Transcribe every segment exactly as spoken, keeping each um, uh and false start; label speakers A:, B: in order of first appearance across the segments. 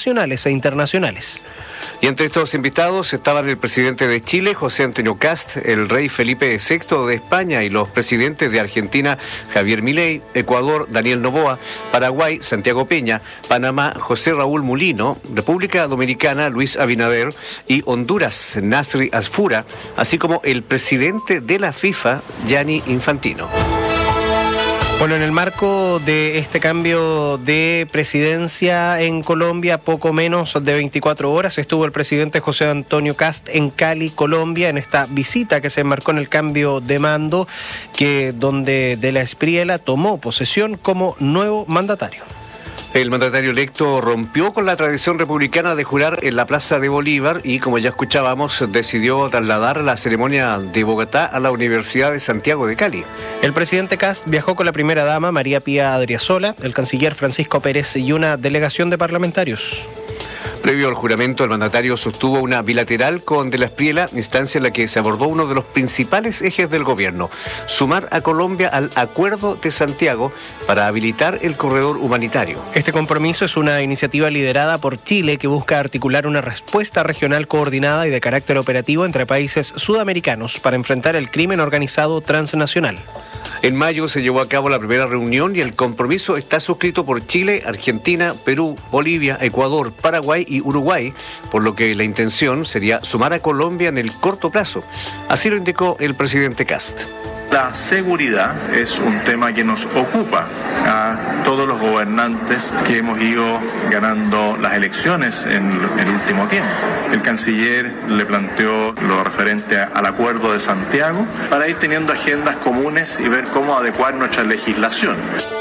A: nacionales e internacionales.
B: Y entre estos invitados estaban el presidente de Chile, José Antonio Kast, el rey Felipe sexto de España y los presidentes de Argentina, Javier Milei, Ecuador, Daniel Noboa, Paraguay, Santiago Peña, Panamá, José Raúl Mulino, República Dominicana, Luis Abinader y Honduras, Nasri Asfura, así como el presidente de la FIFA, Gianni Infantino.
A: Bueno, en el marco de este cambio de presidencia en Colombia, poco menos de veinticuatro horas, estuvo el presidente José Antonio Kast en Cali, Colombia, en esta visita que se enmarcó en el cambio de mando, que donde De la Espriella tomó posesión como nuevo mandatario.
B: El mandatario electo rompió con la tradición republicana de jurar en la Plaza de Bolívar y, como ya escuchábamos, decidió trasladar la ceremonia de Bogotá a la Universidad de Santiago de Cali.
A: El presidente Kast viajó con la primera dama, María Pía Adriasola, el canciller Francisco Pérez y una delegación de parlamentarios.
B: Previo al juramento, el mandatario sostuvo una bilateral con De la Espriella, instancia en la que se abordó uno de los principales ejes del gobierno: sumar a Colombia al Acuerdo de Santiago para habilitar el corredor humanitario.
A: Este compromiso es una iniciativa liderada por Chile que busca articular una respuesta regional coordinada y de carácter operativo entre países sudamericanos para enfrentar el crimen organizado transnacional.
B: En mayo se llevó a cabo la primera reunión y el compromiso está suscrito por Chile, Argentina, Perú, Bolivia, Ecuador, Paraguay y Uruguay, por lo que la intención sería sumar a Colombia en el corto plazo. Así lo indicó el presidente Kast.
C: La seguridad es un tema que nos ocupa a todos los gobernantes que hemos ido ganando las elecciones en el último tiempo. El canciller le planteó lo referente al Acuerdo de Santiago para ir teniendo agendas comunes y ver cómo adecuar nuestra legislación.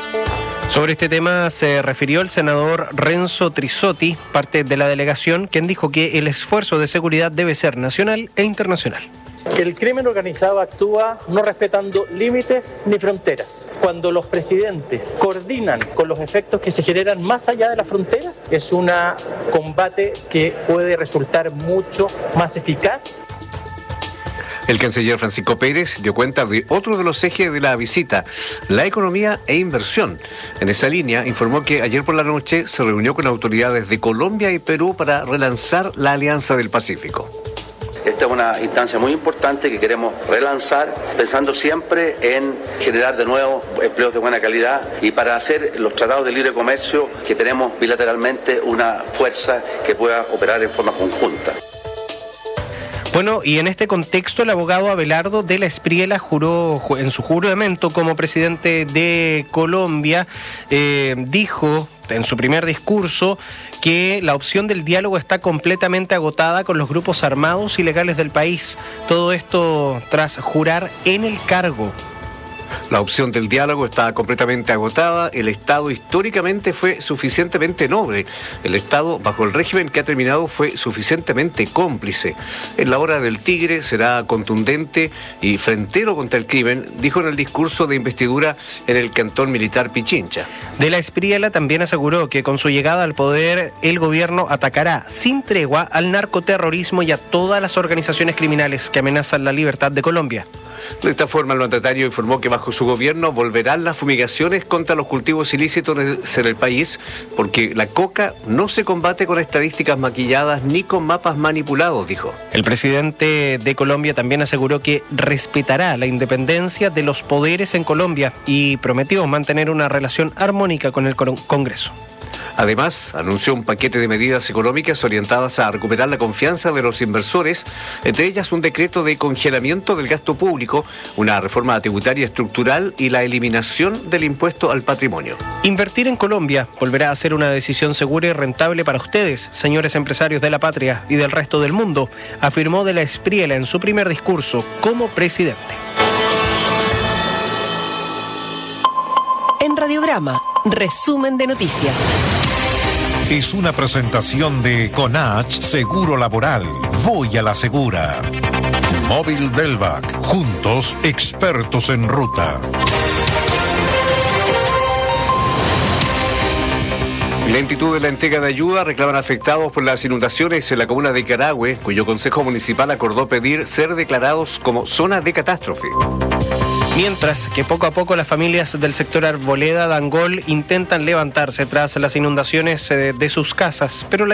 A: Sobre este tema se refirió el senador Renzo Trisotti, parte de la delegación, quien dijo que el esfuerzo de seguridad debe ser nacional e internacional.
D: El crimen organizado actúa no respetando límites ni fronteras. Cuando los presidentes coordinan con los efectos que se generan más allá de las fronteras, es un combate que puede resultar mucho más eficaz.
B: El canciller Francisco Pérez dio cuenta de otro de los ejes de la visita, la economía e inversión. En esa línea informó que ayer por la noche se reunió con autoridades de Colombia y Perú para relanzar la Alianza del Pacífico.
E: Esta es una instancia muy importante que queremos relanzar, pensando siempre en generar de nuevo empleos de buena calidad y para hacer los tratados de libre comercio que tenemos bilateralmente una fuerza que pueda operar en forma conjunta.
A: Bueno, y en este contexto el abogado Abelardo De la Espriella juró en su juramento como presidente de Colombia, eh, dijo en su primer discurso que la opción del diálogo está completamente agotada con los grupos armados ilegales del país. Todo esto tras jurar en el cargo.
B: La opción del diálogo está completamente agotada. El Estado históricamente fue suficientemente noble. El Estado, bajo el régimen que ha terminado, fue suficientemente cómplice. En la hora del tigre será contundente y frentero contra el crimen, dijo en el discurso de investidura en el cantón militar Pichincha.
A: De la Espriella también aseguró que con su llegada al poder el gobierno atacará sin tregua al narcoterrorismo y a todas las organizaciones criminales que amenazan la libertad de Colombia.
B: De esta forma, el mandatario informó que bajo su gobierno volverán las fumigaciones contra los cultivos ilícitos en el país, porque la coca no se combate con estadísticas maquilladas ni con mapas manipulados, dijo.
A: El presidente de Colombia también aseguró que respetará la independencia de los poderes en Colombia y prometió mantener una relación armónica con el Congreso.
B: Además, anunció un paquete de medidas económicas orientadas a recuperar la confianza de los inversores, entre ellas un decreto de congelamiento del gasto público, una reforma tributaria estructural y la eliminación del impuesto al patrimonio.
A: Invertir en Colombia volverá a ser una decisión segura y rentable para ustedes, señores empresarios de la patria y del resto del mundo, afirmó De la Espriella en su primer discurso como presidente.
F: En Radiograma, resumen de noticias.
G: Es una presentación de Conach Seguro Laboral. Voy a la segura. Móvil Delvac. Juntos, expertos en ruta.
B: Lentitud de la entrega de ayuda reclaman afectados por las inundaciones en la comuna de Carahue, cuyo Consejo Municipal acordó pedir ser declarados como zona de catástrofe.
A: Mientras que poco a poco las familias del sector Arboleda de Angol intentan levantarse tras las inundaciones de sus casas, pero la